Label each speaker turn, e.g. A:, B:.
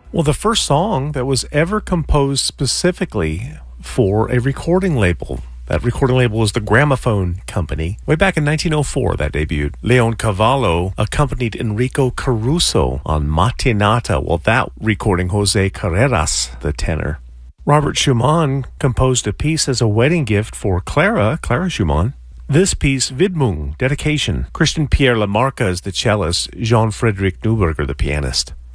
A: Well, the first song that was ever composed specifically for a recording label. That recording label was the Gramophone Company. Way back in 1904, that debuted. Leon Cavallo accompanied Enrico Caruso on Matinata. Well, that recording, Jose Carreras, the tenor. Robert Schumann composed a piece as a wedding gift for Clara Schumann. This piece, Widmung, dedication. Christian Pierre Lamarca is the cellist, Jean-Frédéric Neuberger, the pianist.